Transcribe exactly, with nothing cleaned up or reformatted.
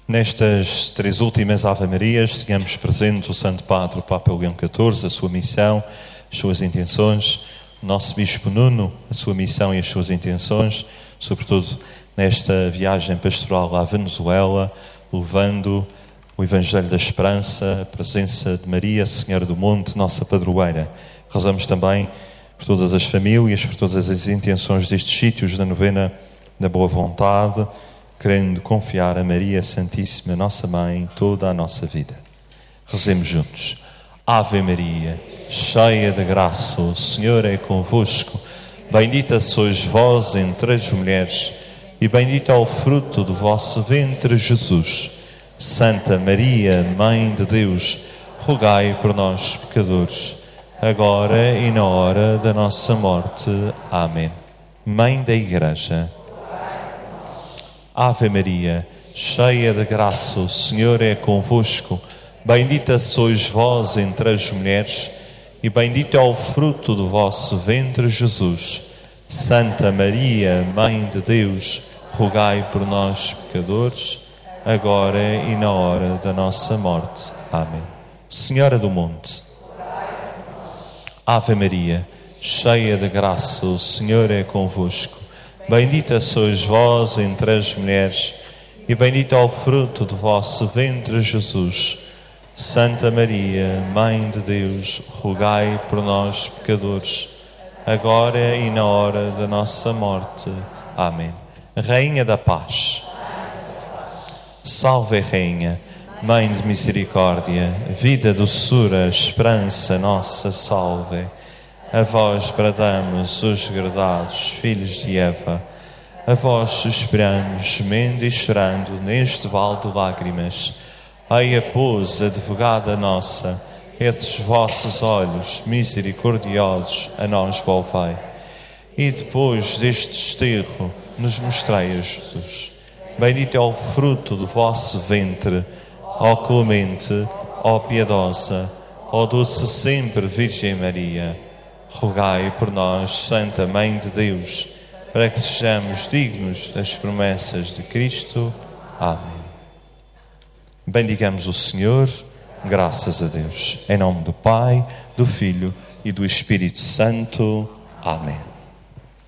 Nestas três últimas Ave-Marias, tínhamos presente o Santo Padre, o Papa Leão catorze, a sua missão, as suas intenções, o nosso Bispo Nuno, a sua missão e as suas intenções, sobretudo nesta viagem pastoral à Venezuela, levando o Evangelho da Esperança, a presença de Maria, Senhora do Monte, nossa padroeira. Rezamos também por todas as famílias, por todas as intenções destes sítios da novena da boa vontade, querendo confiar a Maria Santíssima, nossa Mãe, toda a nossa vida. Rezemos juntos. Ave Maria, cheia de graça, o Senhor é convosco. Bendita sois vós entre as mulheres, e bendito é o fruto do vosso ventre, Jesus. Santa Maria, Mãe de Deus, rogai por nós, pecadores, agora e na hora da nossa morte. Amém. Mãe da Igreja, Ave Maria, cheia de graça, o Senhor é convosco. Bendita sois vós entre as mulheres, e bendito é o fruto do vosso ventre, Jesus. Santa Maria, Mãe de Deus, rogai por nós, pecadores, agora e na hora da nossa morte. Amém. Senhora do Monte, Ave Maria, cheia de graça, o Senhor é convosco. Bendita sois vós entre as mulheres, e bendito é o fruto do vosso ventre, Jesus. Santa Maria, Mãe de Deus, rogai por nós, pecadores, agora e na hora da nossa morte. Amém. Rainha da Paz, salve Rainha, Mãe de Misericórdia, vida, doçura, esperança, nossa salve. A vós bradamos, os degradados filhos de Eva, a vós suspiramos, gemendo e chorando neste vale de lágrimas. Eia, pois, advogada nossa, esses vossos olhos misericordiosos a nós volvei. E depois deste desterro, nos mostrei a Jesus. Bendito é o fruto do vosso ventre, ó clemente, ó piedosa, ó doce sempre Virgem Maria. Rogai por nós, Santa Mãe de Deus, para que sejamos dignos das promessas de Cristo. Amém. Bendigamos o Senhor, graças a Deus. Em nome do Pai, do Filho e do Espírito Santo. Amém.